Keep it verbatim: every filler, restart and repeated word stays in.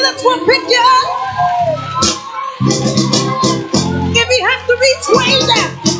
Jesus will pick you up if he has to reach way down.